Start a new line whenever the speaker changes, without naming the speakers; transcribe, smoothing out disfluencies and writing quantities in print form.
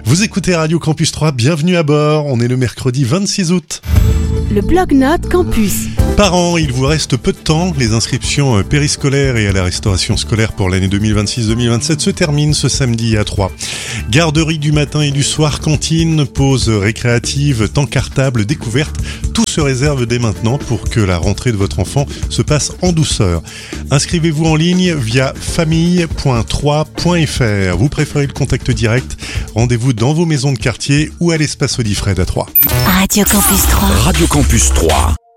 Vous écoutez Radio Campus 3, bienvenue à bord. On est le mercredi 26 août.
Le Blog-Notes Campus.
Parents, il vous reste peu de temps. Les inscriptions périscolaires et à la restauration scolaire pour l'année 2026-2027 se terminent ce samedi à 3. Garderie du matin et du soir, cantine, pause récréative, temps cartable, découverte. Tout se réserve dès maintenant pour que la rentrée de votre enfant se passe en douceur. Inscrivez-vous en ligne via famille.3.fr. Vous préférez le contact direct? Rendez-vous dans vos maisons de quartier ou à l'espace Audifred à 3.
Radio Campus 3.
Radio Campus 3.